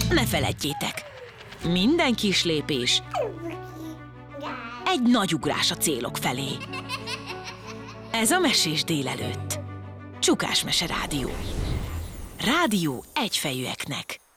Ne feledjétek, minden kis lépés egy nagy ugrás a célok felé. Ez a Mesés délelőtt. Csukás Mese Rádió. Rádió egyfejűeknek.